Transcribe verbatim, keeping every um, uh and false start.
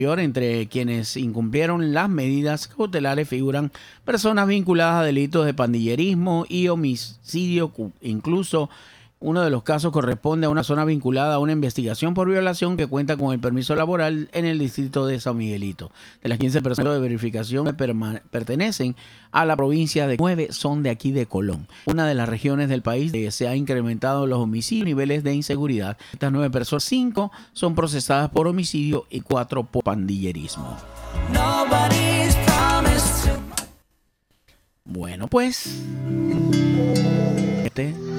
Entre quienes incumplieron las medidas cautelares figuran personas vinculadas a delitos de pandillerismo y homicidio. Incluso uno de los casos corresponde a una persona vinculada a una investigación por violación que cuenta con el permiso laboral en el distrito de San Miguelito. De las quince personas de verificación que pertenecen a la provincia de nueve son de aquí de Colón, una de las regiones del país donde se ha incrementado los homicidios y niveles de inseguridad. Estas nueve personas, cinco son procesadas por homicidio y cuatro por pandillerismo. Bueno, pues este